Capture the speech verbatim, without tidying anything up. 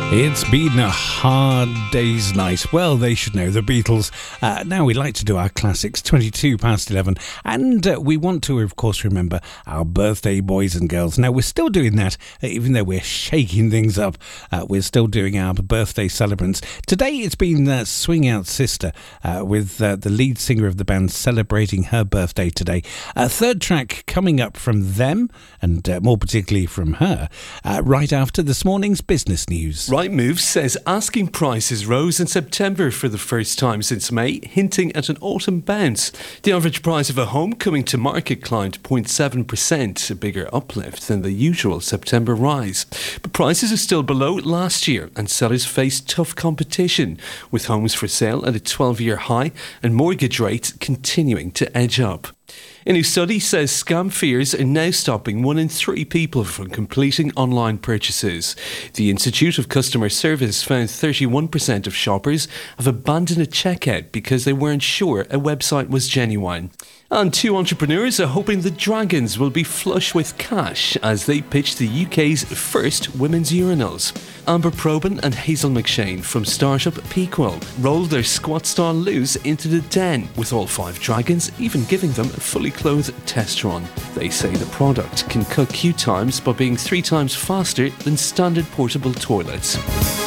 It's been a hard day's night. Well, they should know, the Beatles. Uh, now we like to do our classics, twenty-two past eleven. And uh, we want to, of course, remember our birthday boys and girls. Now, we're still doing that, uh, even though we're shaking things up. Uh, we're still doing our birthday celebrants. Today, it's been uh, Swing Out Sister, uh, with uh, the lead singer of the band celebrating her birthday today. A third track coming up from them, and uh, more particularly from her, uh, right after this morning's business news. Rightmove says asking prices rose in September for the first time since May, hinting at an autumn bounce. The average price of a home coming to market climbed zero point seven percent, a bigger uplift than the usual September rise. But prices are still below last year and sellers face tough competition, with homes for sale at a twelve-year high and mortgage rates continuing to edge up. A new study says scam fears are now stopping one in three people from completing online purchases. The Institute of Customer Service found thirty-one percent of shoppers have abandoned a checkout because they weren't sure a website was genuine. And two entrepreneurs are hoping the Dragons will be flush with cash as they pitch the U K's first women's urinals. Amber Probyn and Hazel McShane from startup Pequel rolled their squat style loos into the den, with all five Dragons even giving them a fully clothed test run. They say the product can cut queue times by being three times faster than standard portable toilets.